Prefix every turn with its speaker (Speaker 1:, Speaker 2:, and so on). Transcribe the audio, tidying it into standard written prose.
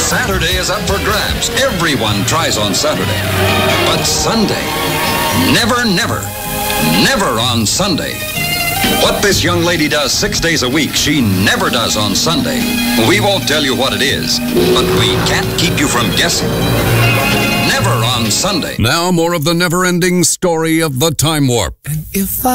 Speaker 1: Saturday is up for grabs. Everyone tries on Saturday. But Sunday, never, never, never on Sunday. What this young lady does 6 days a week, she never does on Sunday. We won't tell you what it is, but we can't keep you from guessing. Never on Sunday.
Speaker 2: Now more of the never-ending story of the Time Warp.
Speaker 3: And if